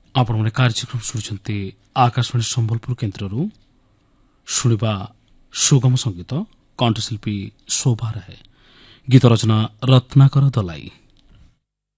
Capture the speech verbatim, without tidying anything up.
ଆପଣମାନେ କାର୍ଯ୍ୟକ୍ରମ ଶୁଣୁଛନ୍ତି ଆକାଶବାଣୀ ସମ୍ବଲପୁର କେନ୍ଦ୍ରରୁ। ଶୁଣିବା ସୁଗମ ସଙ୍ଗୀତ, କଣ୍ଠଶିଳ୍ପୀ ଶୋଭା ରାୟ, ଗୀତ ରଚନା ରତ୍ନାକର ଦଲାଇ।